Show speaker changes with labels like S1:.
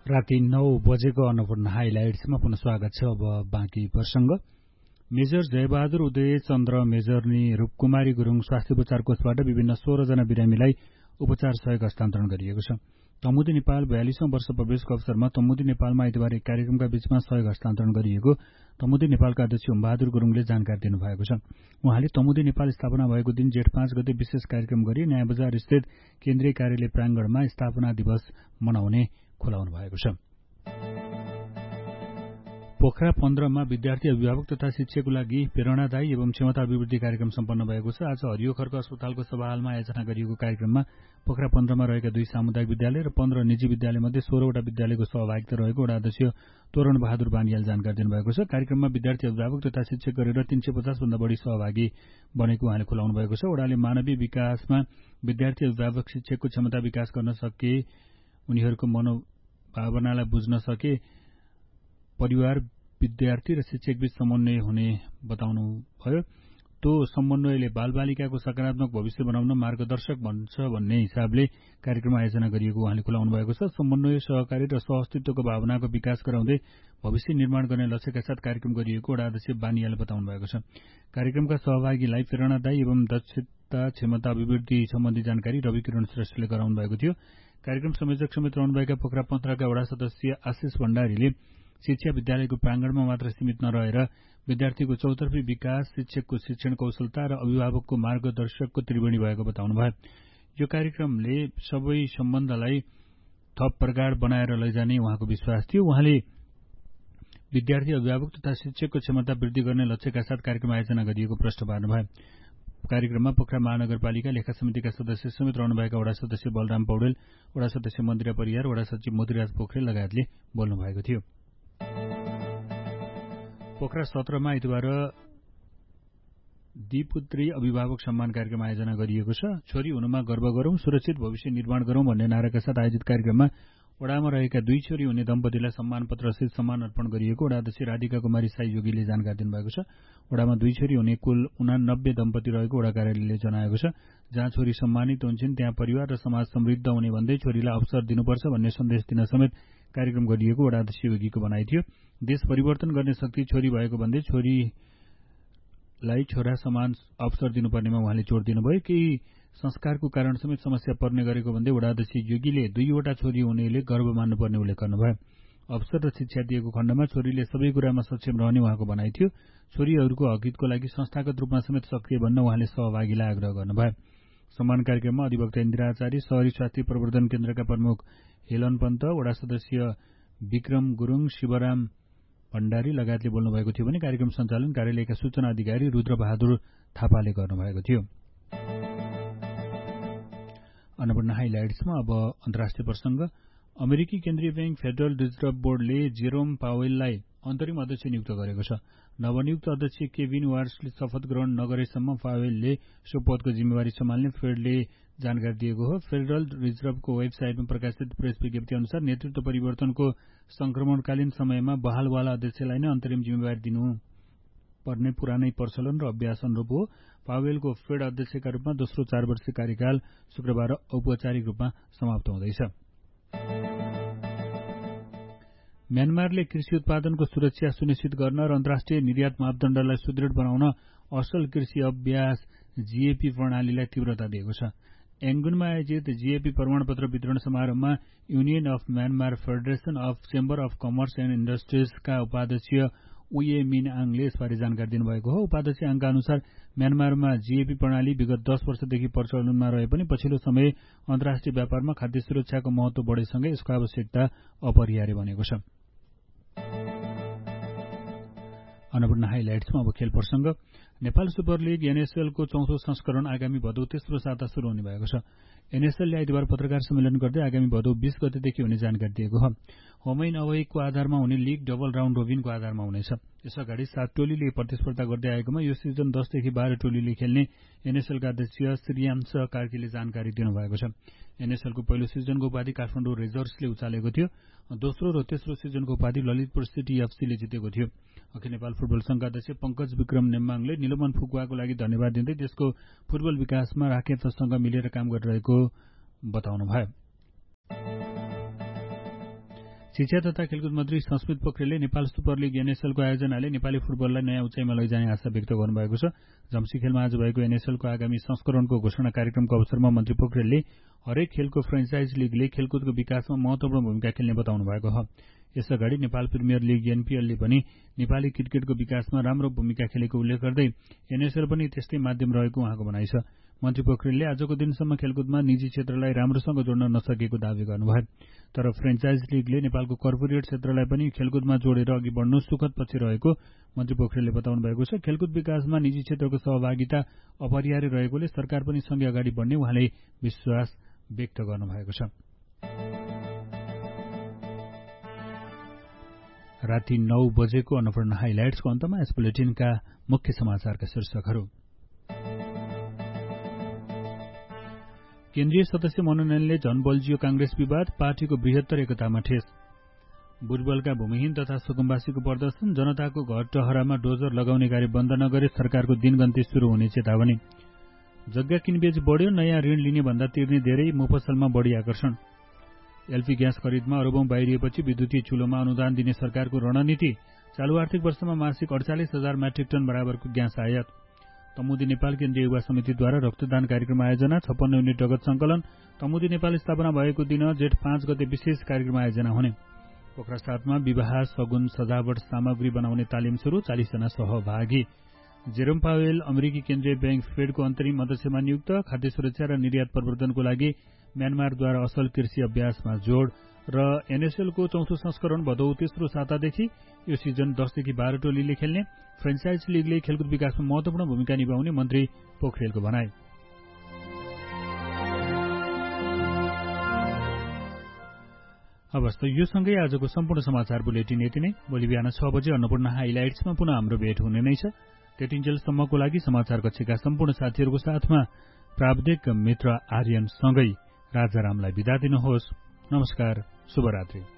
S1: राति 9 बजेको अन्नपूर्ण हाइलाइट्समा पुनः स्वागत छ। अब बाँकी प्रसंग। मेजर जयबहादुर उदय चन्द्र मेजरनी रूपकुमारी गुरुङ स्वास्थ्य उपचार कोषबाट विभिन्न 16 जना बिरामीलाई उपचार सहयोग हस्तान्तरण गरिएको छ। तमुदी नेपाल 42औं वर्ष प्रवेशको अवसरमा तमुदी नेपालमा आइतबार एक कार्यक्रमका बीचमा सहयोग हस्तान्तरण गरिएको तमुदी नेपालका अध्यक्ष ओमबहादुर गुरुङले जानकारी दिनुभएको छ। उहाँले तमुदी नेपाल स्थापना भएको दिन जेठ 5 गते विशेष कार्यक्रम गरी नयाँ बजार स्थित केन्द्रीय कार्यालय प्राङ्गणमा स्थापना दिवस मनाउने खुलाउनु भएको छ। पोखरा 15 मा विद्यार्थी अभिभावक तथा शिक्षकको लागि प्रेरणादायी एवं क्षमता अभिवृद्धि कार्यक्रम सम्पन्न भएको छ। आज हरियो खर्क अस्पतालको सभाहालमा आयोजना गरिएको कार्यक्रममा पोखरा 15 मा रहेका 2 सामुदायिक विद्यालय र 15 निजी विद्यालय मध्ये 16 वटा विद्यालयको सहभागिता रहेको वडा अध्यक्ष तोरण बहादुर बानियाल जानकारी दिनुभएको छ। कार्यक्रममा विद्यार्थी अभिभावक तथा शिक्षक गरेर 350 भन्दा बढी सहभागी बनेको उहाँले खुलाउनु भएको छ। वडाले मानवीय विकासमा विद्यार्थी अभिभावक शिक्षकको क्षमता विकास गर्न सके, उनीहरूको मनोभावनालाई बुझ्न सके, परिवार विद्यार्थी र शिक्षकबीच समन्वय हुने बताउनुभयो। त्यो समन्वयले बालबालिकाको सकारात्मक भविष्य बनाउन मार्गदर्शक बन्छ भन्ने हिसाबले कार्यक्रम आयोजना गरिएको उहाँले खुलाउनु भएको छ। समन्वय, सहकारी र सहअस्तित्वको भावनाको विकास गराउँदै भविष्य निर्माण गर्ने लक्ष्यका साथ कार्यक्रम गरिएको वडा अध्यक्ष बानियाले बताउनु भएको छ। कार्यक्रमका सहभागीलाई प्रेरणादायी एवं दक्षता क्षमता अभिवृद्धि सम्बन्धी जानकारी रविकिरण श्रेष्ठले गराउनु भएको थियो। कार्यक्रम संयोजक समेत रहनुभएका पोखरा 15 का वडा सदस्य आशिष भण्डारीले शिक्षा विद्यालयको प्राङ्गणमा मात्र सीमित नरहेर विद्यार्थीको चौतर्फी विकास, शिक्षकको शिक्षण कौशलता र अभिभावकको मार्गदर्शकको त्रिवेणी भएको बताउनुभयो। यो कार्यक्रमले सबै सम्बन्धलाई थप प्रगाढ बनाएर लैजाने उहाँको विश्वास थियो। उहाँले विद्यार्थी, अभिभावक तथा शिक्षकको क्षमता वृद्धि गर्ने लक्ष्यका साथ कार्यक्रम आयोजना गरिएको प्रश्न पार्नुभयो। कार्यक्रममा पोखरा महानगरपालिका लेखा समितिका सदस्य समेत रहनुभएका वडा सदस्य बलराम पौडेल, वडा सदस्य मन्दिरा परियार, वडा सचिव मोतीराज पोखरेल लगायतले बोल्नु भएको थियो। पोखरा 17 मा आइतबार दिपुत्री अभिभावक सम्मान कार्यक्रम आयोजना गरिएको छ। छोरी हुनुमा गर्व गरौं, सुरक्षित भविष्य निर्माण गरौं भन्ने नाराका साथ आयोजित कार्यक्रममा वडामा रहेका 2 छोरी हुने दम्पतिलाई सम्मान पत्र सहित सम्मान अर्पण गरिएको वडा अध्यक्ष राधिका कुमारी साई योगीले जानकारी दिनुभएको छ। वडामा 2 छोरी हुने कुल 89 दम्पति रहेको वडा कार्यालयले जनाएको छ। जहाँ छोरी सम्मानित हुन्छन् त्यहाँ परिवार र समाज समृद्ध हुने भन्दै छोरीलाई अवसर दिनुपर्छ भन्ने सन्देश दिन समेत कार्यक्रम गरिएको वडा अध्यक्ष योगीको भनाइ थियो। देश परिवर्तन गर्ने शक्ति छोरी भएको भन्दै छोरीलाई छोरा समान अवसर दिनुपर्नेमा उहाँले जोड़ दिनुभयो। केही संस्कारको कारण समेत समस्या पर्ने गरेको भन्दै वडा अध्यक्ष योगीले 2 वटा छोरी हुनेले गर्व मान्नुपर्ने उल्लेख गर्नुभयो। अवसर र शिक्षा दिएको खण्डमा छोरीले सबै कुरामा सक्षम रहने उहाँको भनाइ थियो। छोरीहरूको हकहितको लागि संस्थागत रूपमा समेत सक्रिय बन्न उहाँले सहभागीलाई आग्रह गर्नुभयो। सम्मान कार्यक्रममा अधिवक्ता इन्दिरा आचार्य, शहरी स्वास्थ्य प्रवर्धन केन्द्रका प्रमुख हेलन पन्त, वडा सदस्य विक्रम गुरुङ, शिवराम भण्डारी लगायतले बोल्नुभएको थियो भने कार्यक्रम सञ्चालन कार्यालयका सूचना अधिकारी रुद्रबहादुर थापाले गर्नुभएको थियो। अन्नपूर्ण हाइलाइट्समा अब अन्तर्राष्ट्रिय प्रसंग। अमेरिकी केन्द्रीय ब्याङ्क फेडरल रिजर्भ बोर्डले जेरोम पावेललाई अन्तरिम अध्यक्ष नियुक्त गरेको छ। नवनियुक्त अध्यक्ष केभिन वार्सले शपथ ग्रहण नगरेसम्म पावेलले सो पदको जिम्मेवारी सम्हाल्ने फेडले जानकारी दिएको हो। फेडरल रिजर्भको वेबसाइटमा प्रकाशित प्रेस विज्ञप्ति अनुसार नेतृत्व परिवर्तनको संक्रमणकालीन समयमा बहालवाला अध्यक्षलाई नै अन्तरिम जिम्मेवारी दिनुपर्ने पुरानै प्रचलन र अभ्यास अनुरूप हो। पावेलको फेड अध्यक्षका रूपमा दोस्रो 4 वर्षीय कार्यकाल शुक्रबार औपचारिक रूपमा समाप्त हुँदैछ। म्यानमारले कृषि उत्पादनको सुरक्षा सुनिश्चित गर्न र अन्तर्राष्ट्रिय निर्यात मापदण्डलाई सुदृढ बनाउन असल कृषि अभ्यास जीएपी प्रणालीलाई तीव्रता दिएको छ। एङ्गुनमा आयोजित जीएपी प्रमाणपत्र वितरण समारोहमा union of Myanmar federation of chamber of commerce and इन्डस्ट्रिजका उपाध्यक्ष उये मिन आङले यसबारे जानकारी दिनुभएको हो। उपाध्यक्ष आङका अनुसार म्यानमारमा जीएपी प्रणाली विगत 10 वर्षदेखि प्रचलनमा रहे पनि पछिल्लो समय अन्तर्राष्ट्रिय व्यापारमा खाद्य सुरक्षाको महत्व बढेसँगै यसको आवश्यकता अपरिहार्य बनेको छ। अन्नपूर्ण हाइलाइट्समा अब खेल प्रसंग। नेपाल सुपर लीग एनएसएलको 4औं संस्करण आगामी भदौ तेस्रो साता शुरू हुने भएको छ। एनएसएलले आइतबार पत्रकार सम्मेलन गर्दै आगामी भदौ 20 गतेदेखि हुने जानकारी दिएको हो। होम एन्ड अवेको आधारमा हुने लीग डबल राउन्ड रोबिनको आधारमा हुनेछ। यसअगाडि 7 टोलीले प्रतिस्पर्धा गर्दै आएकोमा यो सिजन 10 देखि 12 टोलीले खेल्ने एनएसएलका अध्यक्ष श्रीयांश कार्कीले जानकारी दिनुभएको छ। एनएसएलको पहिलो सिजनको उपाधि काठमाडौँ रेजर्सले उचालेको थियो। दोस्रो र तेस्रो सिजनको उपाधि ललितपुर सिटी एफसीले जितेको थियो। अखिल नेपाल फुटबल संघका अध्यक्ष पंकज विक्रम नेम्बाङले निलमन फुकुवाको लागि धन्यवाद दिँदै देशको फुटबल विकासमा राकेफसँग मिलेर काम गरिरहेको बताउनुभयो। शिक्षा तथा खेलकुद मन्त्री संस्मित पोखरेलले नेपाल सुपर लीग एनएसएलको आयोजनाले नेपाली फुटबललाई नयाँ उचाइमा लैजाने आशा व्यक्त गर्नुभएको छ। जम्सीखेलमा आज भएको एनएसएलको आगामी संस्करणको घोषणा कार्यक्रमको अवसरमा मन्त्री पोखरेलले हरेक खेलको फ्रेन्चाइज लीगले खेलकुदको विकासमा महत्वपूर्ण भूमिका खेल्ने बताउनु भएको छ। यसअगाडि नेपाल प्रिमियर लीग एनपीएलले पनि नेपाली क्रिकेटको विकासमा राम्रो भूमिका खेलेको उल्लेख गर्दै एनएसएल पनि त्यस्तै माध्यम रहेको उहाँको भनाइ छ। मन्त्री पोखरेलले आजको दिनसम्म खेलकुदमा निजी क्षेत्रलाई राम्रोसँग जोड्न नसकेको दावी गर्नुभयो। तर फ्रेन्चाइज लीगले नेपालको कर्पोरेट क्षेत्रलाई पनि खेलकुदमा जोडेर अघि बढ्नु सुखद पक्ष रहेको मन्त्री पोखरेलले बताउनु भएको छ। खेलकुद विकासमा निजी क्षेत्रको सहभागिता अपरिहार्य रहेकोले सरकार पनि सँगै अगाडि बढ्ने उहाँले विश्वास व्यक्त गर्नुभएको छ। राति 9 बजेको अन्नपूर्ण हाइलाइट्सको अन्तमा यस बुलेटिनका मुख्य समाचारका शीर्षकहरू। केन्द्रीय सदस्य मनोनयनले झन बल्झियो कांग्रेस विवाद, पार्टीको बृहत्तर एकतामा ठेस। बुटबलका भूमिहीन तथा सुकुम्बासीको प्रदर्शन, जनताको घर टहरामा डोजर लगाउने कार्य बन्द नगरे सरकारको दिनगन्ती शुरू हुने चेतावनी। जग्गा किनबेच बढ्यो, नयाँ ऋण लिने भन्दा तिर्ने धेरै, मुफसलमा बढी आकर्षण। एलपी ग्यास खरिदमा अरबौं बाहिरिएपछि विद्युतीय चुलोमा अनुदान दिने सरकारको रणनीति। चालू आर्थिक वर्षमा मासिक 48,000 मेट्रिक टन बराबरको ग्यास आयात। तमुदी नेपाल केन्द्रीय युवा समितिद्वारा रक्तदान कार्यक्रम आयोजना। 56 युनिट रगत संकलन। तमुदी नेपाल स्थापना भएको दिन जेठ 5 गते विशेष कार्यक्रम आयोजना हुने। पोखरा 7 मा विवाह सगुन सजावट सामग्री बनाउने तालिम सुरु, 40 जना सहभागी। जेरोम पावेल अमेरिकी केन्द्रीय बैंक फेडको अन्तरिम अध्यक्षमा नियुक्त। खाद्य सुरक्षा र निर्यात प्रवर्धनको लागि म्यानमारद्वारा असल कृषि अभ्यासमा जोड। र एनएसएलको चौथो संस्करण भदौ तेस्रो सातादेखि, यो सिजन 10 देखि 12 टोलीले खेल्ने। फ्रेन्चाइज लीगले खेलकुद विकासमा महत्वपूर्ण भूमिका निभाउने मन्त्री पोखरेलको भनाइ। अवस्था यो सँगै आजको सम्पूर्ण समाचार बुलेटिन यति नै। भोलि बिहान 6 बजे अन्नपूर्ण हाइलाइट्समा पुनः हाम्रो भेट हुने नै छ। त्यतिन्जेलसम्मको लागि समाचार कक्षका सम्पूर्ण साथीहरूको साथमा प्राविधिक मित्र आर्यनसँगै राजारामलाई बिदा दिनुहोस्। नमस्कार, शुभरात्रि।